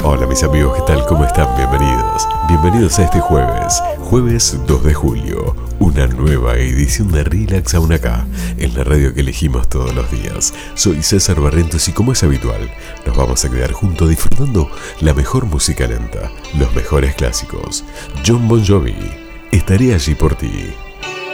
Hola mis amigos, ¿qué tal? ¿Cómo están? Bienvenidos. Bienvenidos a este jueves 2 de julio, una nueva edición de Relax Aún Acá, en la radio que elegimos todos los días. Soy César Barrientos y como es habitual, nos vamos a quedar juntos disfrutando la mejor música lenta, los mejores clásicos. Jon Bon Jovi, estaré allí por ti.